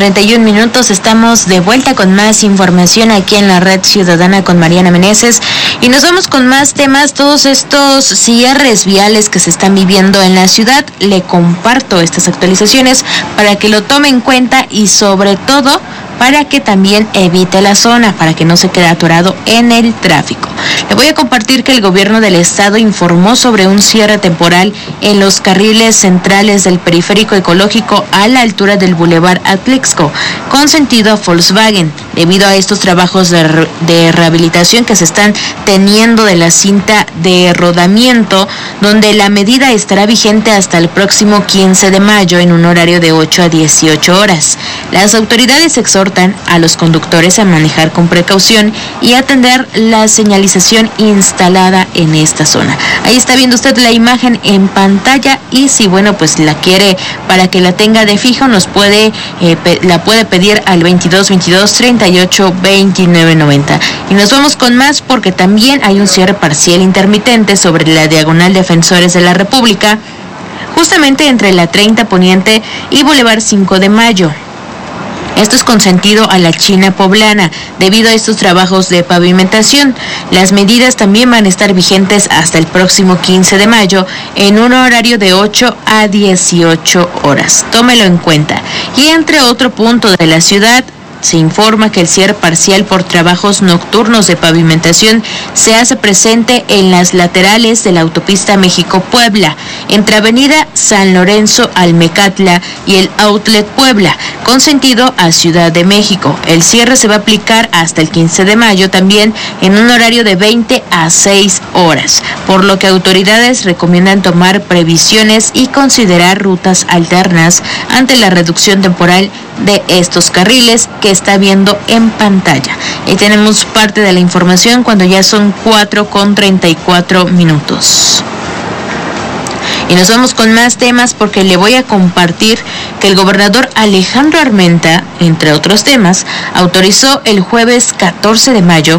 8:31. Estamos de vuelta con más información aquí en la Red Ciudadana con Mariana Meneses. Y nos vamos con más temas, todos estos cierres viales que se están viviendo en la ciudad. Le comparto estas actualizaciones para que lo tome en cuenta y sobre todo para que también evite la zona, para que no se quede atorado en el tráfico. Le voy a compartir que el gobierno del estado informó sobre un cierre temporal en los carriles centrales del periférico ecológico a la altura del Boulevard Atlixco, con sentido a Volkswagen, debido a estos trabajos de rehabilitación que se están teniendo de la cinta de rodamiento, donde la medida estará vigente hasta el próximo 15 de mayo en un horario de 8 a 18 horas. Las autoridades exhortan a los conductores a manejar con precaución y atender la señalización instalada en esta zona. Ahí está viendo usted la imagen en pantalla y si pues la quiere para que la tenga de fijo, la puede pedir al 2222-382990. Y nos vamos con más porque también hay un cierre parcial intermitente sobre la diagonal Defensores de la República, justamente entre la 30 Poniente y Boulevard 5 de Mayo. Esto es con sentido a la China Poblana, debido a estos trabajos de pavimentación. Las medidas también van a estar vigentes hasta el próximo 15 de mayo en un horario de 8 a 18 horas. Tómelo en cuenta. Y entre otro punto de la ciudad, se informa que el cierre parcial por trabajos nocturnos de pavimentación se hace presente en las laterales de la autopista México-Puebla, entre Avenida San Lorenzo Almecatla y el Outlet Puebla, con sentido a Ciudad de México. El cierre se va a aplicar hasta el 15 de mayo también en un horario de 20 a 6 horas, por lo que autoridades recomiendan tomar previsiones y considerar rutas alternas ante la reducción temporal de estos carriles que está viendo en pantalla. Y tenemos parte de la información cuando ya son 4:34. Y nos vamos con más temas porque le voy a compartir que el gobernador Alejandro Armenta, entre otros temas, autorizó el jueves 14 de mayo